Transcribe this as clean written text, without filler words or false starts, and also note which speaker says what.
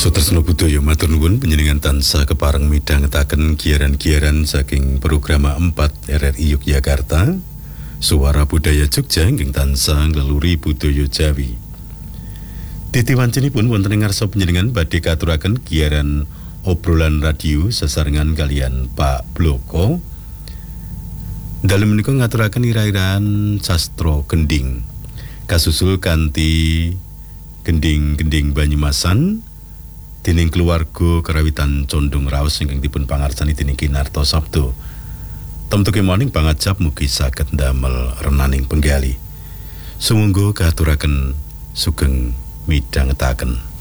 Speaker 1: Sutresna budaya matur nuwun panjenengan tansah kepareng midhangetaken giaran-giaran saking program 4 RRI Yogyakarta. Suara Budaya Jogja ingkang tansah ngleluri budaya Jawi. Titiwancenipun wonten ing ngarsa panjenengan badhe katuraken giaran obrolan radio sesarengan kalian Pak Bloko. Dalem menika ngaturaken ira-iraan sastra gending. Kasusul kanthi gending-gending Banyumasan dening keluarga karawitan Condong Raos ingkang dipun pangarsani dening Kinarto Sabdo. Temtuke maning pangajap mugi saged ndamel renaning penggali. Sumangga katuraken sugeng midhangetaken.